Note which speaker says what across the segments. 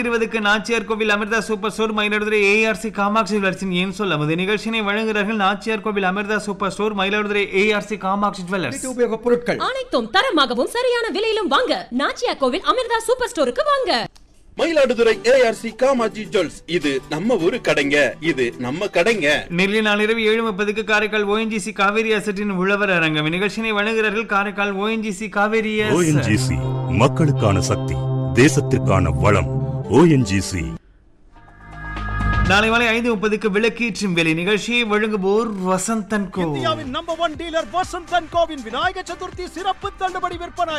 Speaker 1: 10:20 நாச்சியார் கோவில் Amrita super store Mayiladuthurai ARC Kamakshi ஜுவல்லர்ஸின் ஏன் சொல்ல நிகழ்ச்சியை வழங்குகிறார்கள். நாச்சியார் கோவில் Amrita super store Mayiladuthurai ARC Kamakshi jewellers.
Speaker 2: உபயோக பொருட்கள்
Speaker 3: அனைத்தும் தரமாகவும் சரியான விலையிலும் வாங்க நாச்சியார் கோவில் அமிர்தா சூப்பர் ஸ்டோருக்கு வாங்க.
Speaker 4: மயிலாடுதுறை ஏஆர்சி காமாட்சி ஜுவல்ஸ், இது நம்ம ஊரு கடைங்க, இது நம்ம கடைங்க.
Speaker 1: நெல்லை நாளிரவு 7:30 காரைக்கால் ஓஎன்ஜிசி காவேரி அசட்டின் உழவர் அரங்கம் நிகழ்ச்சியை வழங்குகிறார்கள். காரைக்கால் ஓஎன்ஜிசி காவேரி
Speaker 5: ஓஎன்ஜிசி மக்களுக்கான சக்தி, தேசத்திற்கான வளம். ஓஎன்ஜிசி.
Speaker 1: நாளை மாலை 5:30 விளக்கீற்றும் வேலை நிகழ்ச்சியை வழங்குவோர் வசந்தன் கோ.
Speaker 2: இந்தியாவின் number 1 dealer Vasanthan CoWIN Vinayagar Chaturthi சிறப்பு தள்ளுபடி விற்பனை.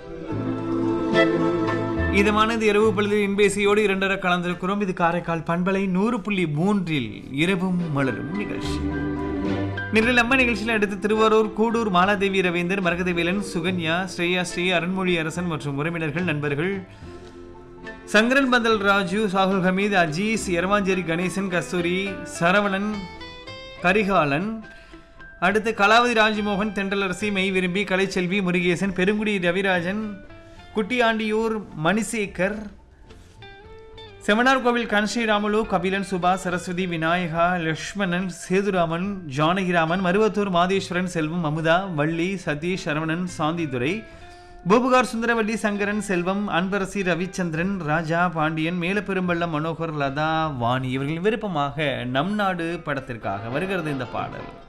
Speaker 1: இதமானது இரவு பொழுது இன்பேசியோடு 2 கலந்திருக்கிறோம். இது காரைக்கால் பண்பலை 100.3 இரவும் மலரும் நிகழ்ச்சி. நிரல் அம்மா நிகழ்ச்சியில் அடுத்து திருவாரூர் கூடூர் மாலாதேவி ரவீந்தர், மரகதவேலன், சுகன்யா, ஸ்ரேயா ஸ்ரீ, அருண்மொழி அரசன் மற்றும் உறவினர்கள் நண்பர்கள் சங்கரன் பந்தல், ராஜு, சாகுல் ஹமீத், அஜீஸ், எரவாஞ்சேரி கணேசன், கஸ்தூரி, சரவணன், கரிகாலன், அடுத்து கலாவதி ராஜ்மோகன், தெண்டலரசி, மெய் விரும்பி, கலைச்செல்வி, முருகேசன், பெருங்குடி ரவிராஜன், குட்டியாண்டியூர் மணிசேகர், செமனார் கோவில் கன்ஸ்ரீராமுலு, கபிலன், சுபா, சரஸ்வதி, விநாயகா, லக்ஷ்மணன், சேதுராமன், ஜானகிராமன், மருவத்தூர் மாதேஸ்வரன், செல்வம், அமுதா, வள்ளி, சதீஷ், சரவணன், சாந்திதுரை, பூபுகார் சுந்தரவல்லி, சங்கரன், செல்வம், அன்பரசி, ரவிச்சந்திரன், ராஜா, பாண்டியன், மேலப்பெரும்பள்ளம், மனோகர், லதா, வாணி இவர்களின் விருப்பமாக நம் நாடு படத்திற்காக வருகிறது இந்த பாடல்.